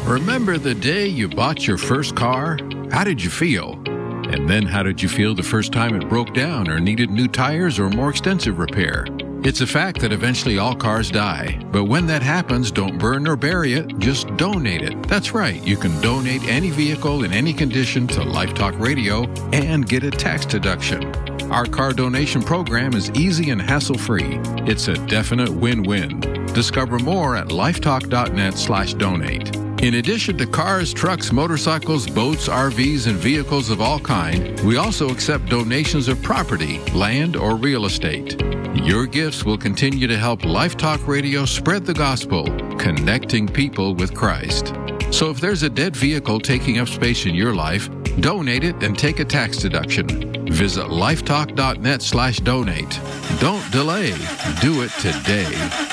Remember the day you bought your first car? How did you feel? And then how did you feel the first time it broke down or needed new tires or more extensive repair? It's a fact that eventually all cars die. But when that happens, don't burn or bury it, just donate it. That's right, you can donate any vehicle in any condition to Life Talk Radio and get a tax deduction. Our car donation program is easy and hassle-free. It's a definite win-win. Discover more at lifetalk.net/donate. In addition to cars, trucks, motorcycles, boats, RVs, and vehicles of all kind, we also accept donations of property, land, or real estate. Your gifts will continue to help Life Talk Radio spread the gospel, connecting people with Christ. So if there's a dead vehicle taking up space in your life, donate it and take a tax deduction. Visit lifetalk.net/donate. Don't delay. Do it today.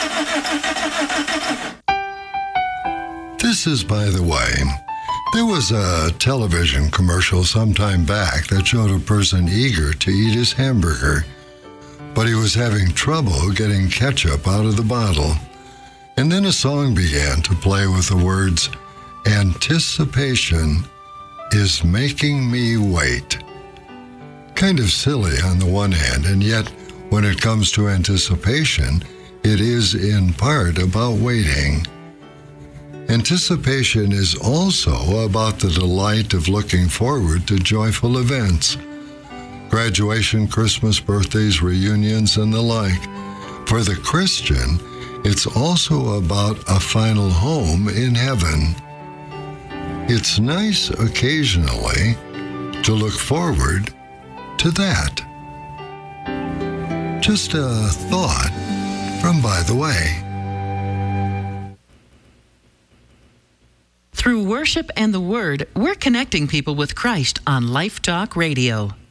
This is By the Way. There was a television commercial some time back that showed a person eager to eat his hamburger, but he was having trouble getting ketchup out of the bottle. And then a song began to play with the words, "Anticipation is making me wait." Kind of silly on the one hand, and yet when it comes to anticipation, it is in part about waiting. Anticipation is also about the delight of looking forward to joyful events. Graduation, Christmas, birthdays, reunions, and the like. For the Christian, it's also about a final home in heaven. It's nice occasionally to look forward to that. Just a thought from By the Way. Through worship and the Word, we're connecting people with Christ on Life Talk Radio.